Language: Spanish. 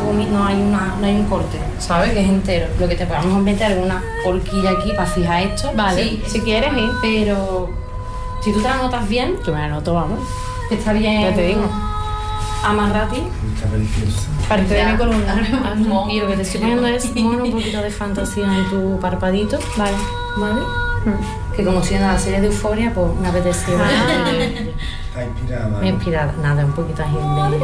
no hay un corte, ¿sabes? Que es entero. Lo que te podemos meter es una horquilla aquí para fijar esto. Vale, sí, si quieres, ¿eh? Pero si tú te la notas bien, Yo me la noto, vamos. está bien. Ya te digo. Amarrati. Está preciosa. Parte de mi columna. Y lo que te estoy poniendo es un poquito de fantasía en tu parpadito. Vale. ¿Vale? Que como siendo la serie de Euforia, pues me apetecía. Está inspirada. Me he inspirado, nada, un poquito así de